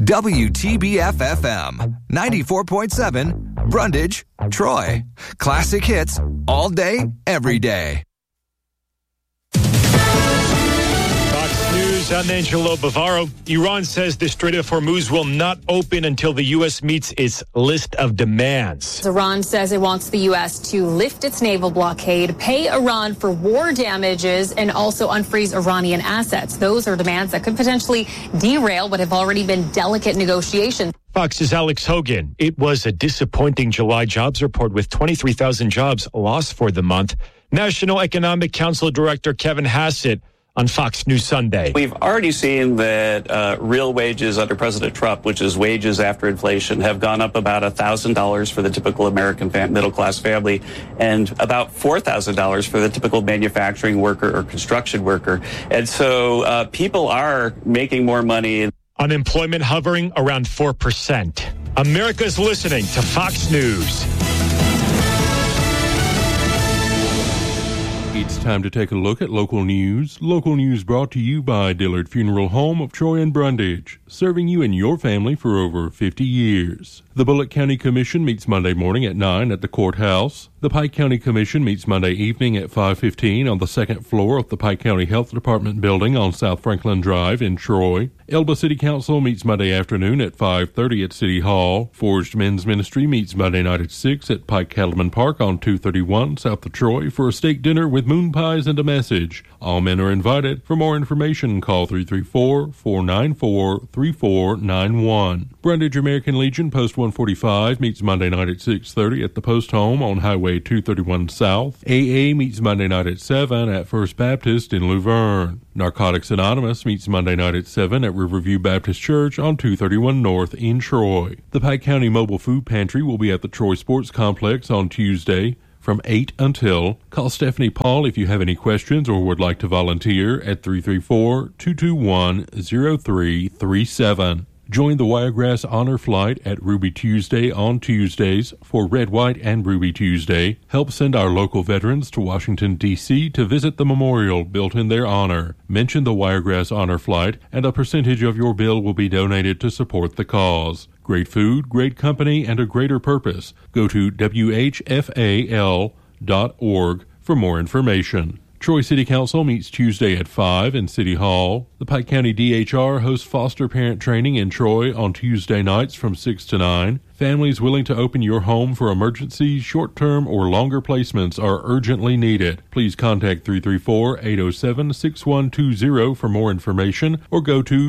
WTBF-FM, 94.7, Brundage, Troy. Classic hits all day, every day. Fox News, I'm Angelo Bavaro. Iran says the Strait of Hormuz will not open until the U.S. meets its list of demands. Iran says it wants the U.S. to lift its naval blockade, pay Iran for war damages, and also unfreeze Iranian assets. Those are demands that could potentially derail what have already been delicate negotiations. Fox's Alex Hogan. It was a disappointing July jobs report with 23,000 jobs lost for the month. National Economic Council Director Kevin Hassett on Fox News Sunday. We've already seen that real wages under President Trump, which is wages after inflation, have gone up about $1,000 for the typical American middle-class family and about $4,000 for the typical manufacturing worker or construction worker. And so people are making more money. Unemployment hovering around 4%. America's listening to Fox News. It's time to take a look at local news. Local news brought to you by Dillard Funeral Home of Troy and Brundage, serving you and your family for over 50 years. The Bullitt County Commission meets Monday morning at 9 at the courthouse. The Pike County Commission meets Monday evening at 5:15 on the second floor of the Pike County Health Department building on South Franklin Drive in Troy. Elba City Council meets Monday afternoon at 5:30 at City Hall. Forged Men's Ministry meets Monday night at 6 at Pike Cattleman Park on 231 south of Troy for a steak dinner with moon pies and a message. All men are invited. For more information, call 334-494-3491. Brundage American Legion Post 145 meets Monday night at 6:30 at the Post Home on Highway 231 South. AA meets Monday night at 7 at First Baptist in Luverne. Narcotics Anonymous meets Monday night at 7 at Riverview Baptist Church on 231 North in Troy. The Pike County Mobile Food Pantry will be at the Troy Sports Complex on Tuesday from 8 until. Call Stephanie Paul if you have any questions or would like to volunteer at 334-221-0337. Join the Wiregrass Honor Flight at Ruby Tuesday on Tuesdays for Red, White, and Ruby Tuesday. Help send our local veterans to Washington, D.C. to visit the memorial built in their honor. Mention the Wiregrass Honor Flight, and a percentage of your bill will be donated to support the cause. Great food, great company, and a greater purpose. Go to WHFAL.org for more information. Troy City Council meets Tuesday at 5 in City Hall. The Pike County DHR hosts foster parent training in Troy on Tuesday nights from 6 to 9. Families willing to open your home for emergencies, short-term, or longer placements are urgently needed. Please contact 334-807-6120 for more information or go to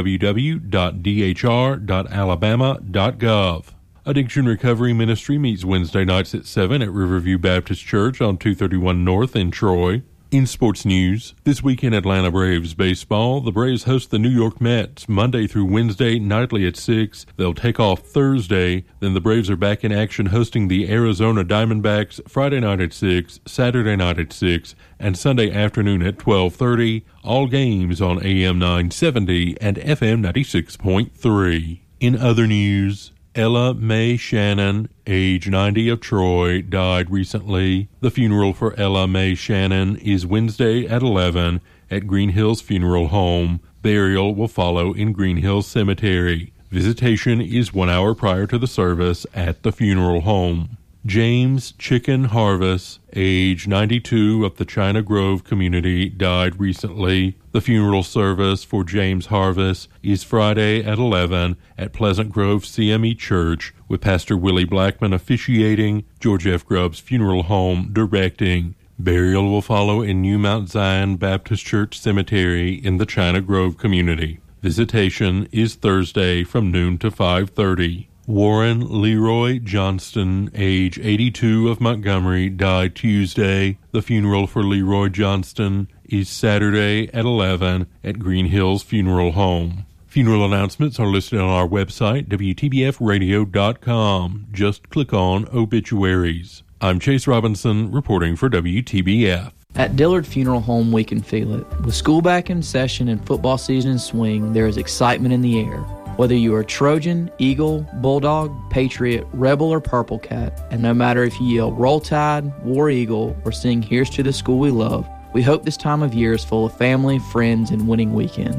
www.dhr.alabama.gov. Addiction Recovery Ministry meets Wednesday nights at 7 at Riverview Baptist Church on 231 North in Troy. In sports news, this weekend Atlanta Braves baseball, the Braves host the New York Mets Monday through Wednesday nightly at 6. They'll take off Thursday. Then the Braves are back in action hosting the Arizona Diamondbacks Friday night at 6, Saturday night at 6, and Sunday afternoon at 12:30. All games on AM 970 and FM 96.3. In other news, Ella Mae Shannon, age 90 of Troy, died recently. The funeral for Ella Mae Shannon is Wednesday at 11 at Green Hills Funeral Home. Burial will follow in Green Hills Cemetery. Visitation is 1 hour prior to the service at the funeral home. James Chicken Harvest, age 92 of the China Grove community, died recently. The funeral service for James Harvest is Friday at 11 at Pleasant Grove CME Church, with Pastor Willie Blackman officiating, George F. Grubbs Funeral Home directing. Burial will follow in New Mount Zion Baptist Church Cemetery in the China Grove community. Visitation is Thursday from noon to 5:30. Warren Leroy Johnston, age 82 of Montgomery, died Tuesday. The funeral for Leroy Johnston is Saturday at 11 at Green Hills Funeral Home. Funeral announcements are listed on our website, WTBFradio.com. Just click on Obituaries. I'm Chase Robinson, reporting for WTBF. At Dillard Funeral Home, we can feel it. With school back in session and football season in swing, there is excitement in the air. Whether you are Trojan, Eagle, Bulldog, Patriot, Rebel, or Purple Cat, and no matter if you yell Roll Tide, War Eagle, or sing Here's to the School We Love, we hope this time of year is full of family, friends, and winning weekends.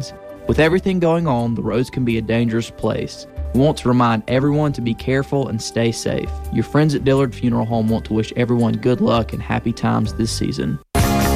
With everything going on, the roads can be a dangerous place. We want to remind everyone to be careful and stay safe. Your friends at Dillard Funeral Home want to wish everyone good luck and happy times this season.